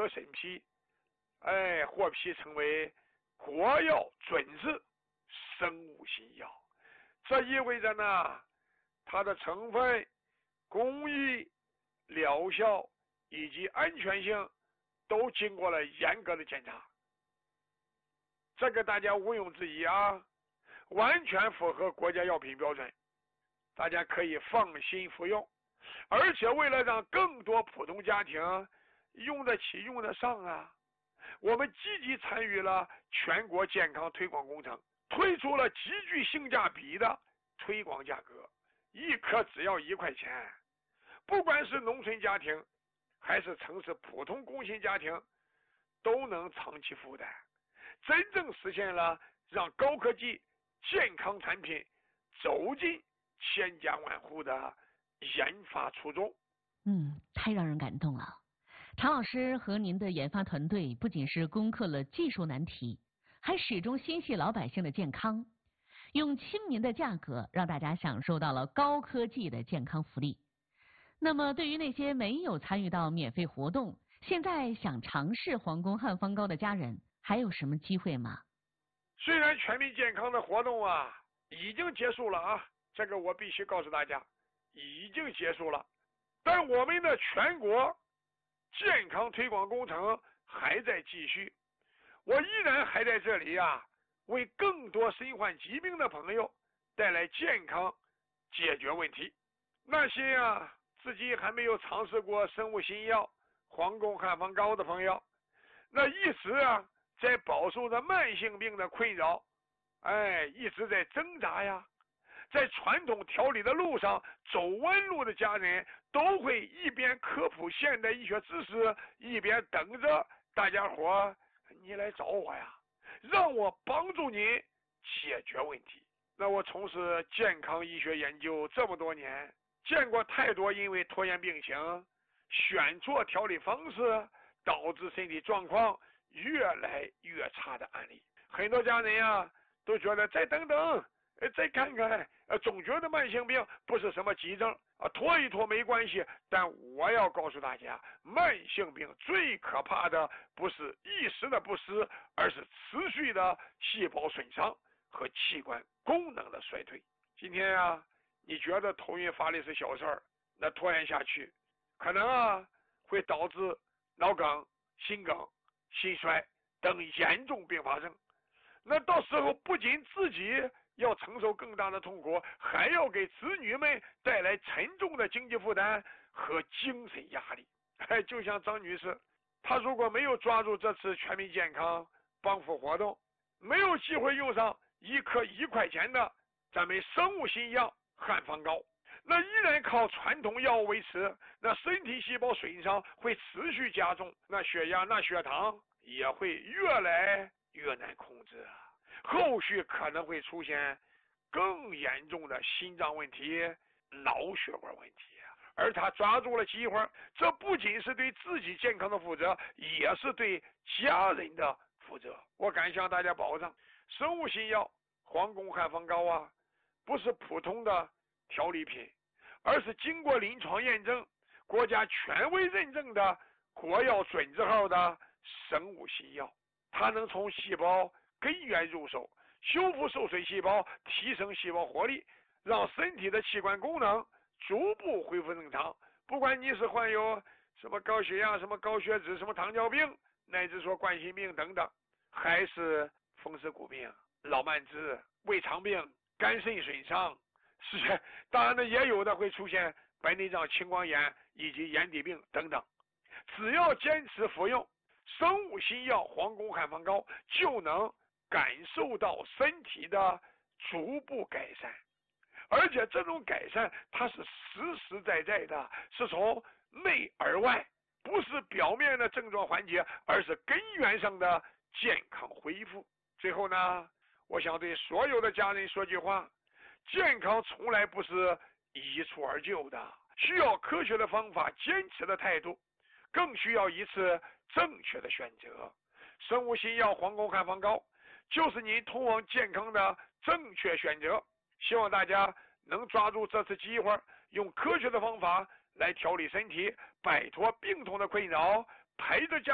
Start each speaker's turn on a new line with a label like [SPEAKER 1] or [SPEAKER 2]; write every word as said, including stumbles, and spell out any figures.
[SPEAKER 1] 和参批，哎，获批成为国药准字生物新药。这意味着呢，它的成分、工艺、疗效以及安全性都经过了严格的检查，这个大家毋庸置疑啊，完全符合国家药品标准，大家可以放心服用。而且为了让更多普通家庭用得起用得上啊，我们积极参与了全国健康推广工程，推出了极具性价比的推广价格，一颗只要一块钱，不管是农村家庭还是城市普通工薪家庭都能长期负担，真正实现了让高科技健康产品走进千家万户的研发初衷。
[SPEAKER 2] 嗯，太让人感动了。常老师和您的研发团队不仅是攻克了技术难题，还始终心系老百姓的健康，用亲民的价格让大家享受到了高科技的健康福利。那么对于那些没有参与到免费活动，现在想尝试皇宫汉方膏的家人还有什么机会吗？
[SPEAKER 1] 虽然全民健康的活动啊已经结束了啊，这个我必须告诉大家已经结束了，但我们的全国健康推广工程还在继续，我依然还在这里啊，为更多身患疾病的朋友带来健康解决问题。那些啊自己还没有尝试过生物新药皇宫汉方膏的朋友，那一直啊在饱受着慢性病的困扰，哎，一直在挣扎呀，在传统调理的路上走弯路的家人，都会一边科普现代医学知识，一边等着大家伙你来找我呀，让我帮助您解决问题。那我从事健康医学研究这么多年，见过太多因为拖延病情选错调理方式导致身体状况越来越差的案例。很多家人啊都觉得再等等再看看，总觉得慢性病不是什么急症啊，拖一拖没关系。但我要告诉大家，慢性病最可怕的不是一时的不适，而是持续的细胞损伤和器官功能的衰退。今天啊你觉得头晕乏力是小事儿，那拖延下去可能啊会导致脑梗、心梗、心衰等严重并发症。那到时候不仅自己要承受更大的痛苦，还要给子女们带来沉重的经济负担和精神压力。哎，就像张女士，她如果没有抓住这次全民健康帮扶活动，没有机会用上一颗一块钱的咱们生物新药汉方膏，那依然靠传统药物维持，那身体细胞损伤会持续加重，那血压、那血糖也会越来越难控制啊，后续可能会出现更严重的心脏问题、脑血管问题。而他抓住了机会，这不仅是对自己健康的负责，也是对家人的负责。我敢向大家保证，生物新药皇宫汉方膏啊，不是普通的调理品，而是经过临床验证、国家权威认证的国药准字号的生物新药。它能从细胞根源入手，修复受损细胞，提升细胞活力，让身体的器官功能逐步恢复正常。不管你是患有什么高血压、什么高血脂、什么糖尿病，乃至说冠心病等等，还是风湿骨病、老慢支、胃肠病、肝肾损伤，是当然呢也有的会出现白内障、青光眼以及眼底病等等。只要坚持服用生物新药皇宫汉方膏，就能感受到身体的逐步改善。而且这种改善它是实实在在的，是从内而外，不是表面的症状缓解，而是根源上的健康恢复。最后呢，我想对所有的家人说句话，健康从来不是一蹴而就的，需要科学的方法、坚持的态度，更需要一次正确的选择。生物新药皇宫汉方膏就是您通往健康的正确选择。希望大家能抓住这次机会，用科学的方法来调理身体，摆脱病痛的困扰，陪着家